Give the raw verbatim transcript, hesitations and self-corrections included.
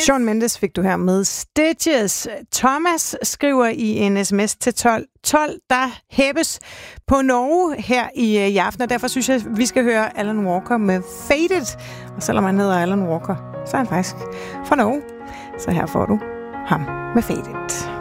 Shawn Mendes fik du her med Stitches. Thomas skriver i en sms til tolv tolv, der hæppes på Norge her i, i aften, og derfor synes jeg, vi skal høre Alan Walker med Faded. Og selvom han hedder Alan Walker, så er han faktisk fra Norge. Så her får du ham med Faded.